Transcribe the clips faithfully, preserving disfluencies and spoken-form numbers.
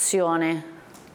associazione?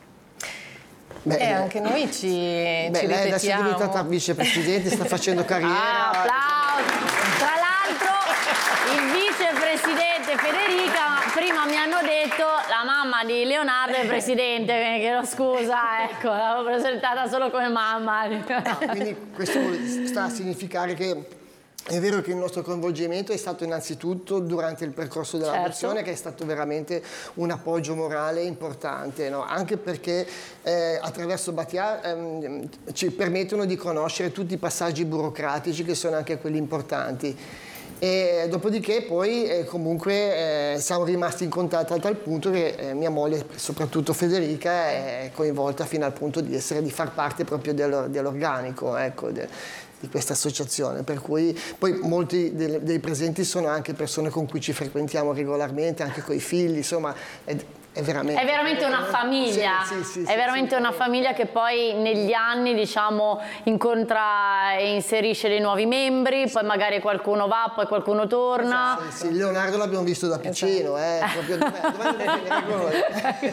Beh, e anche noi ci, beh, ci lei adesso è ripetiamo. diventata vicepresidente, sta facendo carriera. Ah, applausi! Tra l'altro il vicepresidente Federica, prima mi hanno detto la mamma di Leonardo è presidente, chiedo scusa, ecco, l'avevo presentata solo come mamma. No, quindi questo sta a significare che è vero che il nostro coinvolgimento è stato innanzitutto durante il percorso dell'adozione, certo, che è stato veramente un appoggio morale importante, no? Anche perché eh, attraverso Batia ehm, ci permettono di conoscere tutti i passaggi burocratici che sono anche quelli importanti. E dopodiché poi eh, comunque eh, siamo rimasti in contatto a tal punto che eh, mia moglie, soprattutto Federica, è coinvolta fino al punto di essere di far parte proprio dell'organico, ecco, de, di questa associazione, per cui poi molti dei, dei presenti sono anche persone con cui ci frequentiamo regolarmente, anche coi figli, insomma è, è veramente, è veramente una famiglia, sì, sì, sì, è veramente sì, una famiglia che poi negli anni, diciamo, incontra e inserisce dei nuovi membri, poi magari qualcuno va, poi qualcuno torna. Esatto, sì, Leonardo l'abbiamo visto da piccino, eh, proprio dove,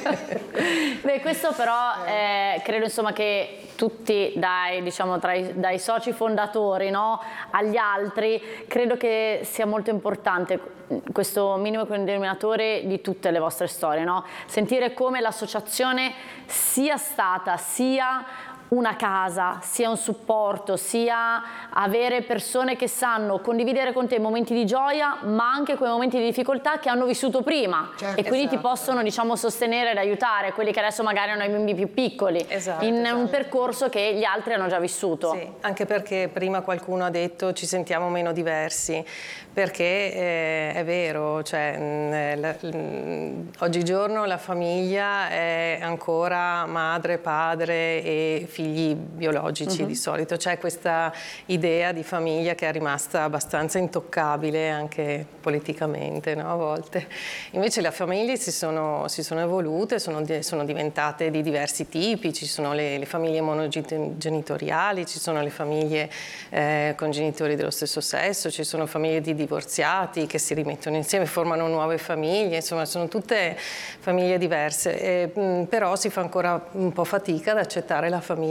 Beh, questo però eh, credo insomma che tutti dai, diciamo, tra i, dai soci fondatori, no, agli altri, credo che sia molto importante questo minimo denominatore di tutte le vostre storie, no? Sentire come l'associazione sia stata sia una casa, sia un supporto, sia avere persone che sanno condividere con te i momenti di gioia, ma anche quei momenti di difficoltà che hanno vissuto prima, certo, e quindi esatto, ti possono, diciamo, sostenere ed aiutare, quelli che adesso magari hanno i bimbi più piccoli, esatto, in esatto, un percorso che gli altri hanno già vissuto. Sì, anche perché prima qualcuno ha detto ci sentiamo meno diversi, perché eh, è vero, cioè, mh, la, mh, oggigiorno la famiglia è ancora madre, padre e figli biologici, uh-huh, di solito. C'è questa idea di famiglia che è rimasta abbastanza intoccabile anche politicamente, no, a volte. Invece le famiglie si sono, si sono evolute, sono, sono diventate di diversi tipi, ci sono le, le famiglie monogenitoriali, ci sono le famiglie eh, con genitori dello stesso sesso, ci sono famiglie di divorziati che si rimettono insieme, formano nuove famiglie, insomma sono tutte famiglie diverse, e, mh, però si fa ancora un po' fatica ad accettare la famiglia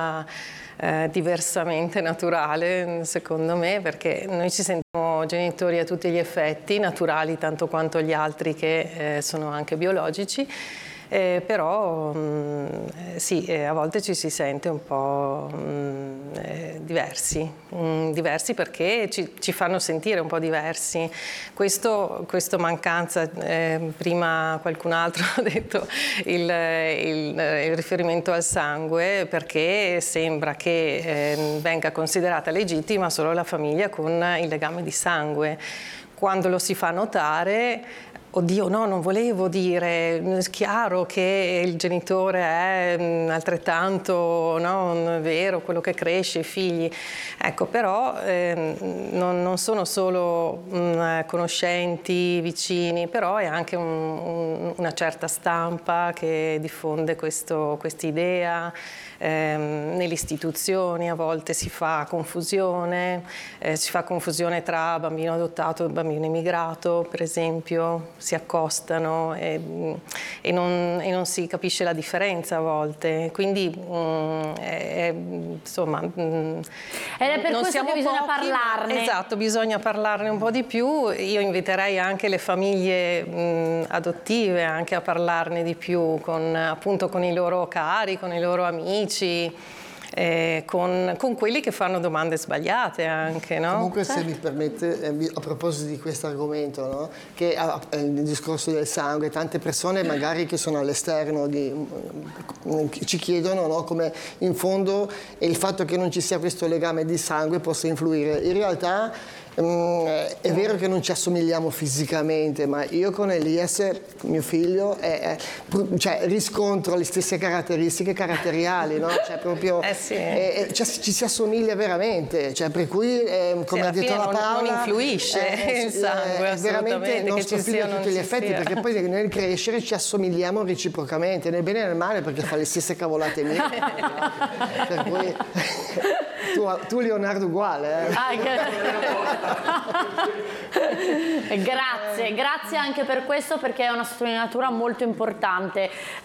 Eh, diversamente naturale, secondo me, perché noi ci sentiamo genitori a tutti gli effetti, naturali tanto quanto gli altri che eh, sono anche biologici, eh, però mh, sì, eh, a volte ci si sente un po' mh, eh, diversi, mh, diversi perché ci, ci fanno sentire un po' diversi. Questo, questo mancanza, eh, prima qualcun altro ha detto il, il, il riferimento al sangue, perché sembra che eh, venga considerata legittima solo la famiglia con il legame di sangue. Quando lo si fa notare, oddio, no, non volevo dire, è chiaro che il genitore è altrettanto, no, vero, quello che cresce, i figli, ecco, però eh, non, non sono solo mh, conoscenti, vicini, però è anche un, un, una certa stampa che diffonde quest'idea. Eh, nelle istituzioni a volte si fa confusione, eh, si fa confusione tra bambino adottato e bambino immigrato, per esempio, si accostano e, e, non, e non si capisce la differenza a volte, quindi mh, è, insomma mh, ed è per non questo siamo che bisogna pochi, parlarne. Esatto, bisogna parlarne un po' di più. Io inviterei anche le famiglie mh, adottive anche a parlarne di più con, appunto, con i loro cari, con i loro amici, Eh, con, con quelli che fanno domande sbagliate anche, no? Comunque, se mi permette, eh, a proposito di questo argomento, no? Che eh, il discorso del sangue, tante persone magari che sono all'esterno ci chiedono, no? Come in fondo il fatto che non ci sia questo legame di sangue possa influire. In realtà Mm, è vero che non ci assomigliamo fisicamente, ma io con Elias, mio figlio, è, è, cioè, riscontro le stesse caratteristiche caratteriali, no? Cioè, proprio, eh sì. è, cioè, ci si assomiglia veramente, cioè, per cui, eh, come sì, ha detto la Paola, non influisce eh, il sangue, è veramente il nostro figlio a tutti gli effetti, sia. perché poi nel crescere ci assomigliamo reciprocamente, nel bene e nel male, perché fa le stesse cavolate mie. Per cui, tu, tu Leonardo uguale, eh? Ah, che... grazie, grazie anche per questo, perché è una sottolineatura molto importante.